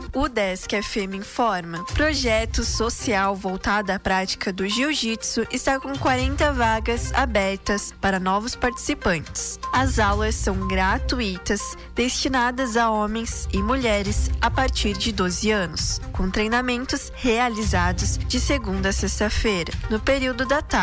O Desk FM informa. Projeto social voltado à prática do jiu-jitsu está com 40 vagas abertas para novos participantes. As aulas são gratuitas, destinadas a homens e mulheres a partir de 12 anos, com treinamentos realizados de segunda a sexta-feira, no período da tarde.